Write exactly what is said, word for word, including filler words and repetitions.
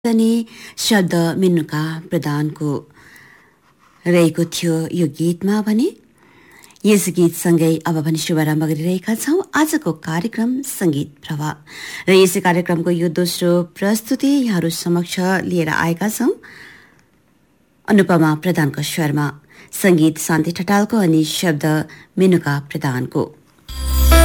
तनी शब्द मेनुका प्रधानको रहेको थियो यो गीतमा भने यस गीतसँगै अब भने शुभारम्भ गरिरहेका छौँ आजको कार्यक्रम सङ्गीत प्रवाह र यसै कार्यक्रमको यो दोस्रो प्रस्तुति यहाँहरू समक्ष लिएर आएका छौँ अनुपमा प्रधानको स्वरमा सङ्गीत शान्ति ठटालको अनि शब्द मेनुका प्रधानको।